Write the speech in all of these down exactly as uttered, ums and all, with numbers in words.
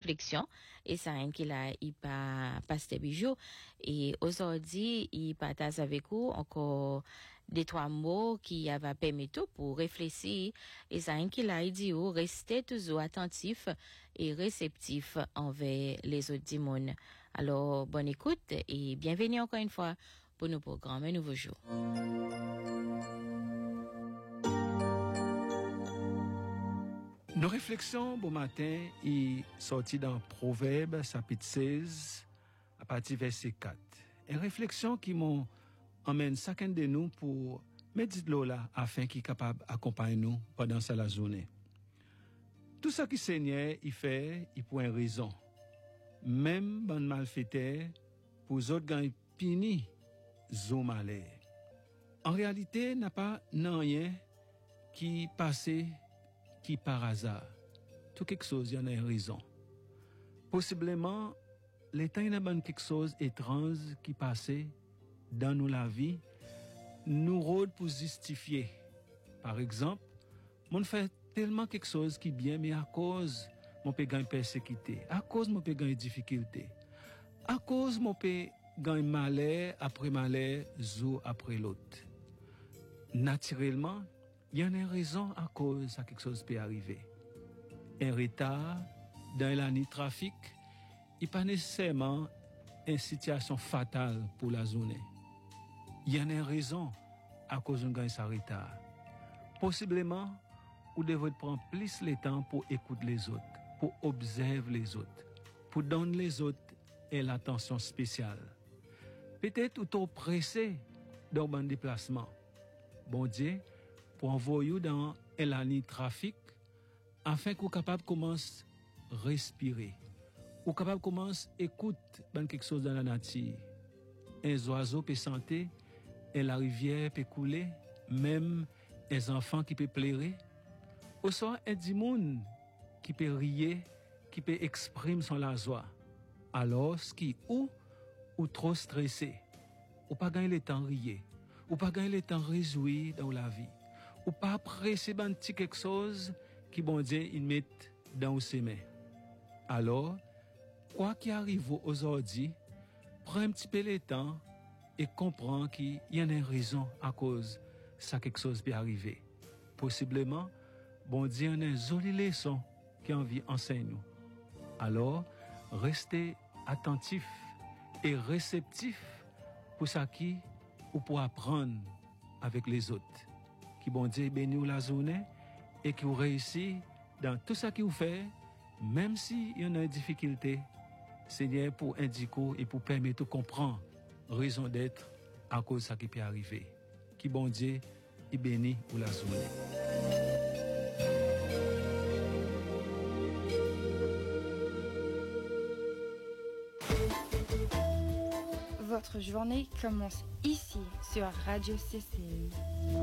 réflexion et ça un qu'il a il pas Pasteur Bijou et aujourd'hui il partage avec vous encore des trois mots qui va permettre pour réfléchir et ça un qu'il a dit ou rester toujours attentif et réceptif envers les autres du monde. Alors bonne écoute et bienvenue encore une fois pour nos programmes Un Nouveau Jour. Nos réflexions bon matin est sorti dans Proverbes chapitre seize à partir verset quatre. Une réflexion qui m'ont emmène chacun de nous pour méditer là afin qu'il capable d'accompagner nous pendant cette la journée. Tout ce qui Seigneur il fait, il pour une raison. Même bon malfaiteur pour autres gagne pini zo malheur. En réalité, n'a pas rien qui passé qui par hasard. Tout quelque chose, il y en a une raison. Possiblement, l'état il y a quelque chose étrange qui passait dans nous la vie, nous rôde pour justifier. Par exemple, mon fait tellement quelque chose qui bien, mais à cause mon peut gagner persécuté, à cause mon peut gagner difficulté, à cause mon peut gagner malheur après malheur, jour après l'autre. Naturellement, il y a une raison à cause de quelque chose peut arriver. Un retard dans l'année trafic, il n'est pas nécessairement une situation fatale pour la journée. Il y a une raison à cause d'un ce retard. Possiblement, vous devez prendre plus le temps pour écouter les autres, pour observer les autres, pour donner les autres et l'attention spéciale. Peut-être vous êtes pressé dans un déplacement. Bon Dieu, pour envoyer dans l'année trafic, afin que vous capable commencer à respirer, ou capable commencer à écouter quelque chose dans la nature. Un oiseau peut chanter, et la rivière peut couler, même un enfant qui peut pleurer. Ou soit un dimoun qui peut rire, qui peut exprimer son la joie. Alors, ce qui ou ou trop stressé, ou pas gagner le temps de rire, ou pas gagner le temps de réjouir dans la vie. Ou pas apprécier un petit quelque chose qui bon Dieu il met dans ses mains. Alors, quoi qu'il arrive aujourd'hui, prends un petit peu le temps et comprends qu'il y a une raison à cause ça quelque chose peut arriver. Possiblement, bon Dieu a une jolie leçon qui a envie d'enseigner nous. Alors, restez attentifs et réceptifs pour ça qui ou pour apprendre avec les autres. Qui bon Dieu bénisse la journée et qui vous réussit dans tout ça que vous faites, même s'il y en a une difficulté, Seigneur pour indiquer et pour permettre de comprendre raison d'être à cause de ça qui peut arriver. Qui bon Dieu il bénit la journée. Votre journée commence ici sur Radio Cécile.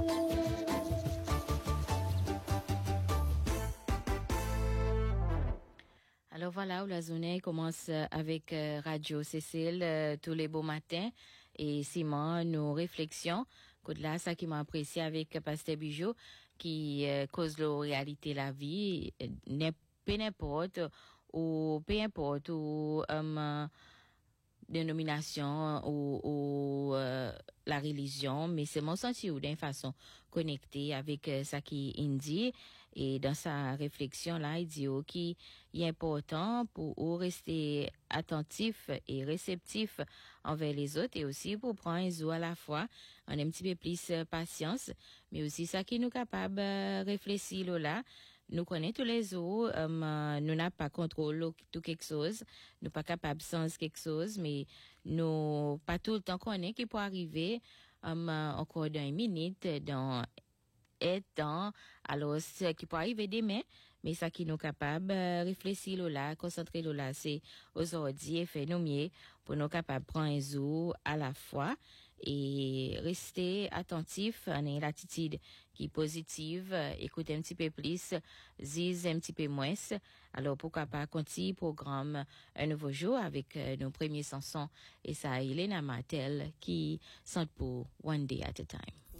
Alors voilà, la journée commence avec euh, Radio Cécile euh, tous les beaux matins et Simon, nos réflexions, que là, ça qui m'a apprécié avec Pasteur Bijou, qui euh, cause la réalité la vie, n'est peu n'importe ou peu importe ou um, dénomination ou, ou euh, la religion, mais c'est mon senti ou d'une façon connectée avec euh, ça qui dit et dans sa réflexion là, il dit qu'il est important pour ou rester attentif et réceptif envers les autres et aussi pour prendre un jour à la fois, on a un petit peu plus euh, patience, mais aussi ça qui nous capable de réfléchir là. Nous connaissons tous les jours, um, nous n'avons pas contrôle tout quelque chose, nous pas capable sans quelque chose, mais nous pas tout le temps connaît qui peut arriver um, encore dans une minute, dans un temps, alors ce qui peut arriver demain, mais ça qui nous capable de réfléchir là, concentrer là, c'est aujourd'hui et faire nous mieux pour nous capables de prendre un jour à la fois et rester attentif à une attitude qui est positive, écouter un petit peu plus, zise un petit peu moins. Alors pourquoi pas continuer le programme Un Nouveau Jour avec euh, nos premiers chansons et ça Elena Martel qui sont pour One Day at a Time.